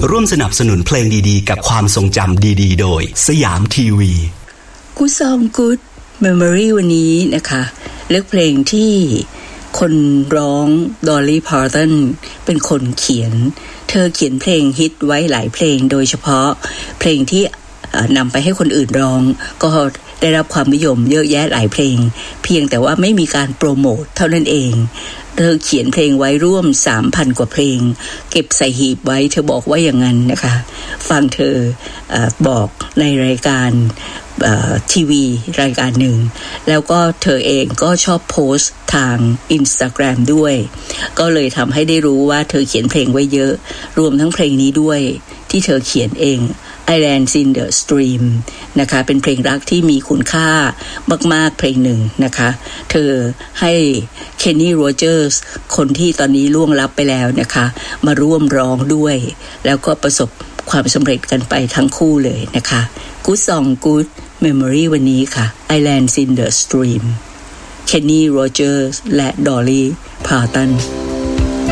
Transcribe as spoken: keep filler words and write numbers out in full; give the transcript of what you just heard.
ร่วมสนับสนุนเพลงดีๆกับความทรงจำดีๆโดยสยามทีวี Good Song Good Memory วันนี้นะคะเลือกเพลงที่คนร้อง Dolly Parton เป็นคนเขียนเธอเขียนเพลงฮิตไว้หลายเพลงโดยเฉพาะเพลงที่นำไปให้คนอื่นร้องก็ได้รับความนิยมเยอะแยะหลายเพลงเพียงแต่ว่าไม่มีการโปรโมทเท่านั้นเองเธอเขียนเพลงไว้ร่วม สามพัน กว่าเพลงเก็บใส่หีบไว้เธอบอกว่าอย่างนั้นนะคะฟังเธอเอ่อบอกในรายการทีวีรายการหนึ่งแล้วก็เธอเองก็ชอบโพสต์ทาง Instagram ด้วยก็เลยทำให้ได้รู้ว่าเธอเขียนเพลงไว้เยอะรวมทั้งเพลงนี้ด้วยที่เธอเขียนเอง Islands in the Stream นะคะเป็นเพลงรักที่มีคุณค่ามากๆเพลงหนึ่งนะคะเธอให้ Kenny Rogers คนที่ตอนนี้ล่วงลับไปแล้วนะคะมาร่วมร้องด้วยแล้วก็ประสบความสำเร็จกันไปทั้งคู่เลยนะคะ Good Song Good Memory วันนี้ค่ะ Islands in the Stream Kenny Rogers และ Dolly Parton